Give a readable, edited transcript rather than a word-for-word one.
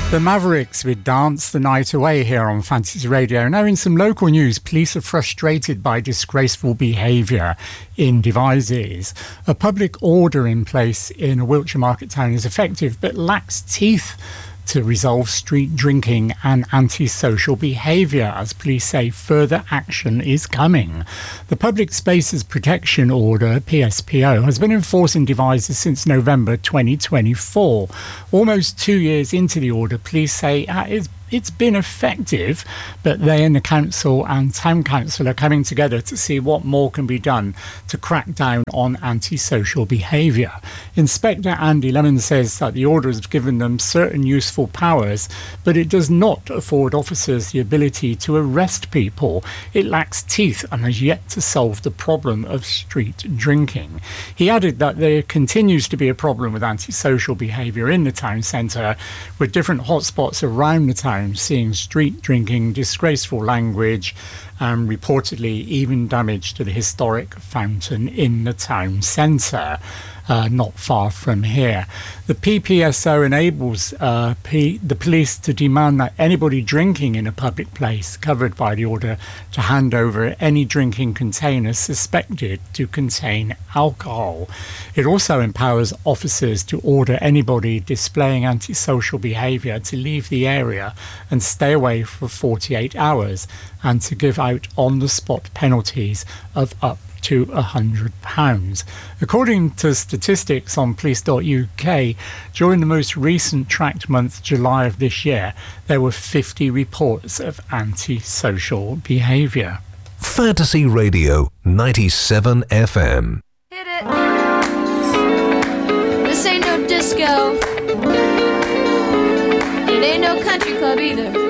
The Mavericks with Dance the Night Away here on Fantasy Radio. Now, in some local news, police are frustrated by disgraceful behaviour in Devizes. A public order in place in a Wiltshire market town is effective but lacks teeth to resolve street drinking and antisocial behaviour, as police say further action is coming. The Public Spaces Protection Order, PSPO, has been in force in Devizes since November 2024. Almost 2 years into the order, police say it's been effective, but they and the council and town council are coming together to see what more can be done to crack down on antisocial behaviour. Inspector Andy Lemon says that the order has given them certain useful powers, but it does not afford officers the ability to arrest people. It lacks teeth and has yet to solve the problem of street drinking. He added that there continues to be a problem with antisocial behaviour in the town centre, with different hotspots around the town seeing street drinking, disgraceful language, and reportedly even damage to the historic fountain in the town centre, not far from here. The PPSO enables the police to demand that anybody drinking in a public place covered by the order to hand over any drinking containers suspected to contain alcohol. It also empowers officers to order anybody displaying antisocial behaviour to leave the area and stay away for 48 hours, and to give out on-the-spot penalties of up to £100. According to statistics on police.uk, during the most recent tracked month, July of this year, there were 50 reports of antisocial behaviour. Fantasy Radio 97 FM. Hit it. This ain't no disco. It ain't no country club either.